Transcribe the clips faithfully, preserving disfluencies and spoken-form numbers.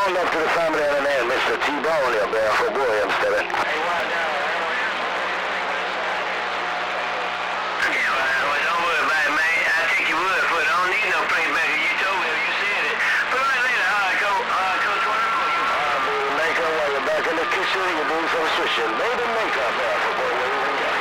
on up to the family of the man, Mister T-Bone here, man, from Williams, baby. Hey, why down? Yeah, well, don't worry about it, man. I'll take your word for it. I don't need no playback. You told me, you said it. But right later, all right, go, all right, Coach Warner. All right, baby, make her while you're back in the kitchen. You're doing some switching. Baby, make her back for boy, where you can get.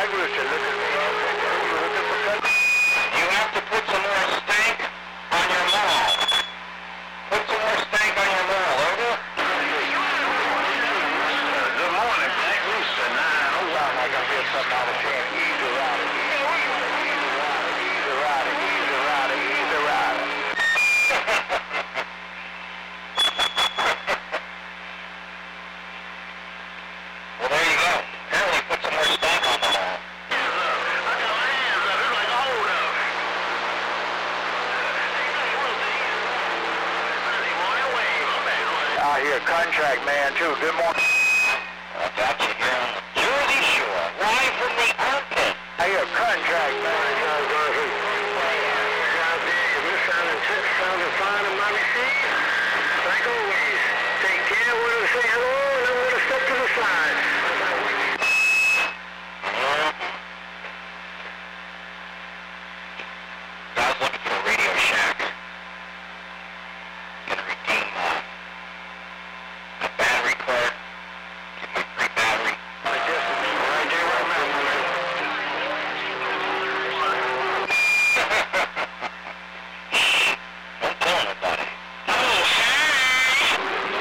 Black Rooster, look at me. You looking for cut? You have to put some more stank on your maul. Put some more stank on your maul, over. Good morning, Black Rooster. Nine. Oh, wow, I got to get something out of ten. Easy rider. Easy rider. Easy rider. Easy rider. Well, there you go. Apparently put some more stank on the maul. I got my hands up. It's like old up. I hear contract man too. Good morning. I got you here on the Jersey Shore, live from the armpit. I hear contract man. Sounding fine in my machine. Like always, take care. We're gonna say hello, and then we're gonna step to the side. I was looking for a Radio Shack. Gonna redeem uh, a battery card. Get my free battery. I guess it's right there, right now, man. Shh! Don't tell anybody. Oh, hey!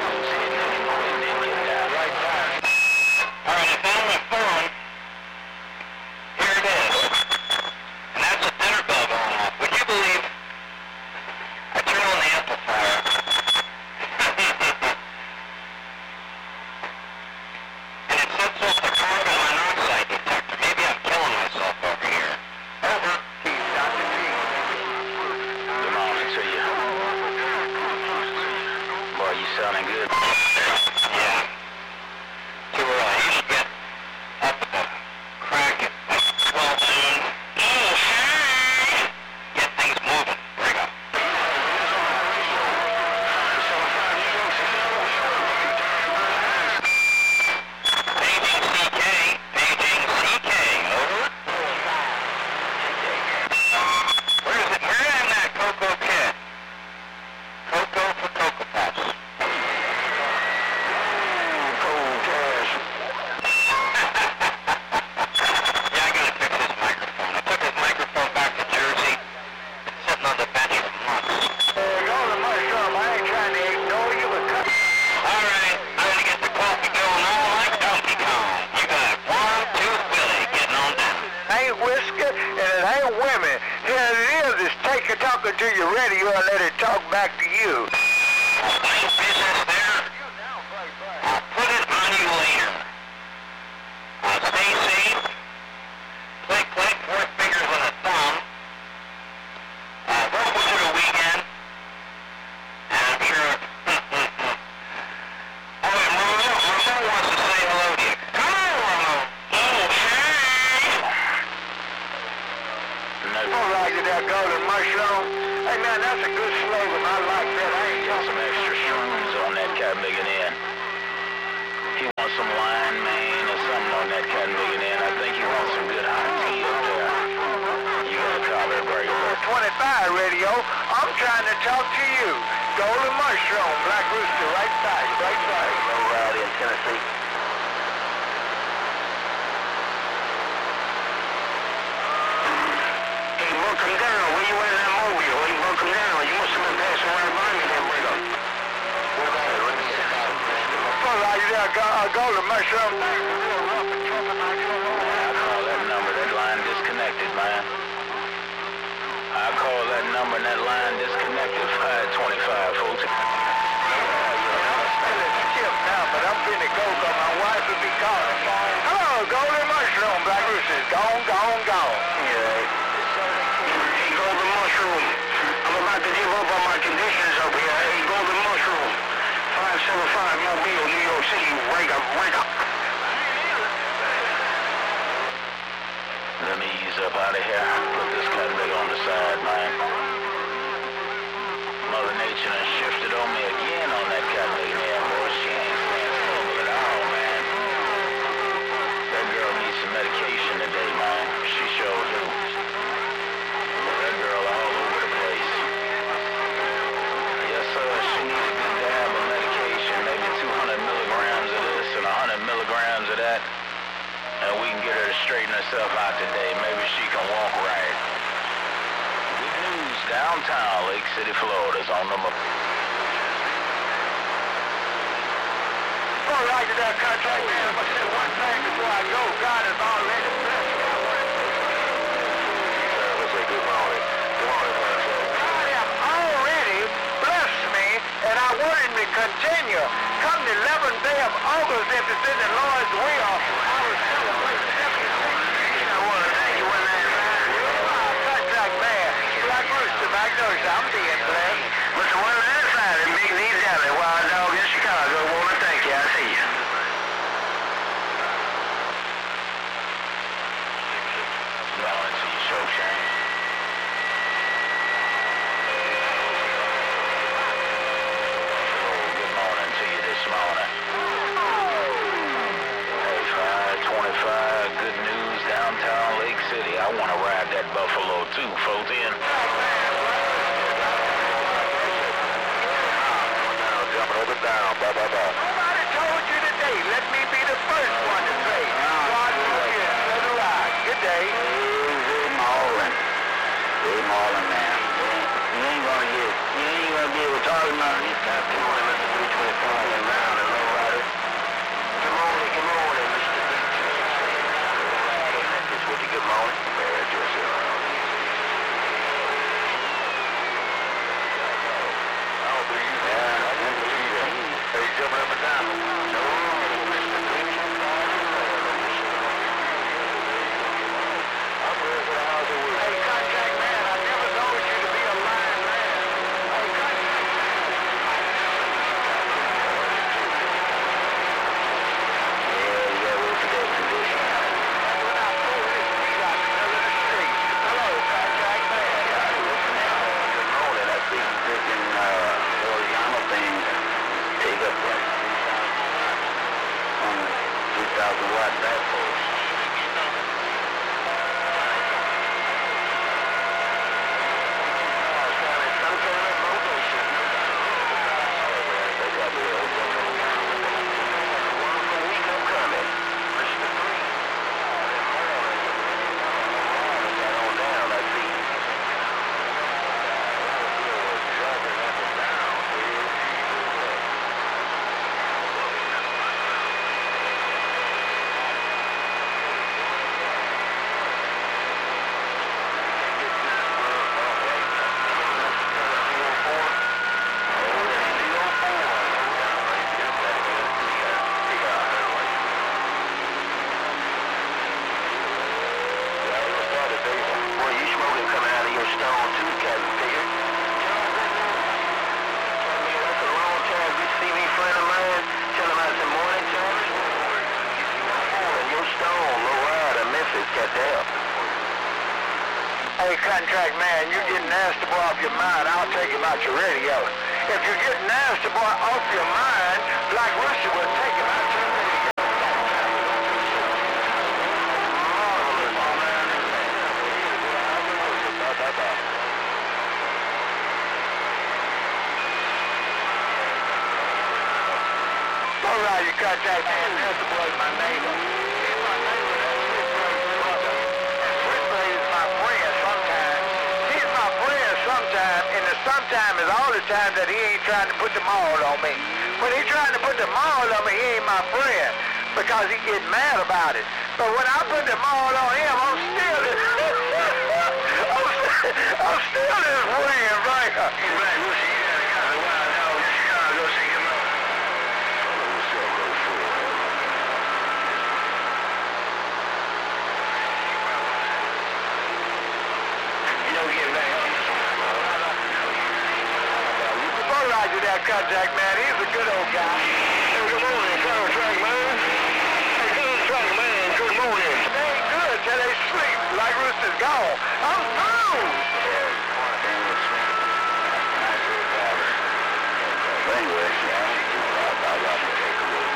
Right back. All right, I found my phone. Here it is. And that's a dinner bell going off. Would you believe I turn on the amplifier? And it sets off the carbon monoxide detector. Maybe I'm killing myself over here. Over. Doctor T. Good morning to you. Boy, you sounding good. Yeah. Too early. You should get up at the crack at like twelve noon. Oh, hey! Get things moving. There you go. Paging C K. Paging C K. Over. Where is it? Where am that Coco Kid? Coco for Cocoa Pops. Cold cash. Yeah, I gotta fix his microphone. I took his microphone back to Jersey. It's sitting on the bench for months. Go to mushroom. I ain't trying to ignore you, but cut. All right, I'm gonna get the coffee going on like Donkey Kong. You got one, two, Billy getting on down. Ain't whiskey and it ain't women. Here it is. It's take a talking to your radio and let it talk back to you. Ain't business there. I'll put it on you later. Uh, stay safe. Click, click, four fingers on the thumb. Uh, welcome to the weekend. And I'm sure... oh, and Ramon, Ramon wants to say hello to you. Come on, Ramon. Oh, hey! All right, you that golden mushroom. Hey, man, that's a good slogan. I like that. I ain't got some extra shrooms on that cat biggin' in. He wants some wine, man, or something on that cat biggin' in. I think he wants some good hot tea up there. You gotta call that breaker. twenty-five radio. I'm trying to talk to you. Golden mushroom, Black Rooster, right back, right back. No rowdy in Tennessee. Hey, book him down. Where you at in that mobile? Hey, book him down. You must have been passing right by me there, Brigo. What about it? Let me see. All right, you there, go, uh, golden mushroom. I call that number. That line disconnected, man. I call that number and that line disconnected. five twenty-five, folks. Now, but I'm finna go because my wife will be calling. Hello, golden mushroom, Black Rooster. Gone, gone, gone. Yeah. Hey, golden mushroom. I'm about to give up on my conditions over here. Hey, golden mushroom. five seven five Mobile, New York City. Wake up, wake up. Let me ease up out of here. Put this cat big on the side, man. Mother Nature done shifted on me again on that cat big there, boy. She ain't staying stable at all, man. That girl needs some medication today, man. She sure do. That girl all over the place. Yes, sir. She needs a good dab of medication, maybe two hundred milligrams of this and herself out today. Maybe she can walk right. Good news, downtown Lake City, Florida's on the move. All right, to that contract, man. I'm going to say one thing before I go. God has already blessed me. Let's say good morning. Good morning, God has already blessed me, and I want him to continue. Come the eleventh day of August, if it's in the Lord's will, I will celebrate seventy-six years. You know what? Thank you, one man. Contract man. Black Rooster, Magnolia. I'm being blessed. Mister One Last Side in Big D Alley, Wild Dog in Chicago. Want to thank you. I see you. Good morning to you, Showshine. Good morning to you this morning. Hey, five twenty-five, good news, downtown Lake City. I want to ride that Buffalo too, folks in. Down, blah, blah, blah. Nobody told you today. Let me be the first one to say, God forgive, let it ride. Good day. Easy Marlin. Easy Marlin, man. You ain't gonna get, you ain't gonna be able to talk about these guys. Good morning, Mister three twenty-five and round and low rider. Good morning, good morning, Mister This with the good morning. Very just around. I'll be you. Yeah, I can believe it. Hey, jumping up and down. No, Mister I'm ready for the house of work. Hey, contract man, I never known you to be a lying man. Hey, contract yeah, you gotta wait for that condition. When I pull this beat out in the middle of the street. Hello, contract man. Good morning. I see you taking uh, horizontal things. Take up like on two thousand watt back post. Some kind of motivation. They got me a wonderful weekend coming. Mister Three. Got on down, I see. Driving up and down. Hey, contract man, you get nasty boy off your mind, I'll take him out your radio. If you get nasty boy off your mind, Black Rooster will take him out your radio. All right, you contract man, nasty boy is my neighbor. He's my neighbor, that's Switchblade brother. And Switchblade is my friend sometimes. He's my friend sometimes, and the sometime is all the time that he ain't trying to put the maul on me. When he's trying to put the maul on me, he ain't my friend because he gets mad about it. But when I put the maul on him, I'm still his, I'm, I'm still his friend, right? He's right. We'll see you guys got a wild dog in Chicago. Say him up. Roger that contact, man. He's a good old guy. Hey, good morning, contract man. Hey, contract man, good morning. They ain't good till they sleep. Like Rooster's gone. I'm through. Anyway, I got to take a look.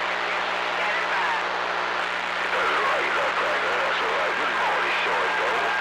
That's all right, good morning, short though.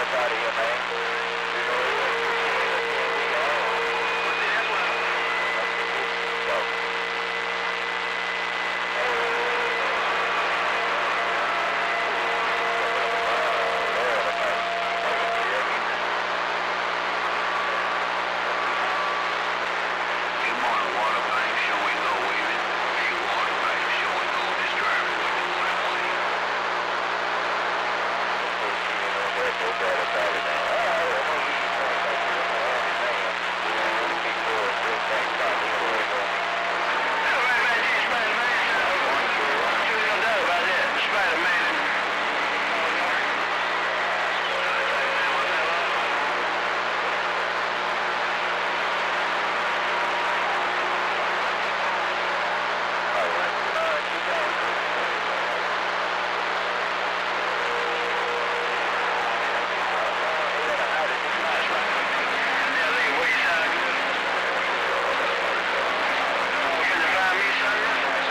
up out of here, man. Got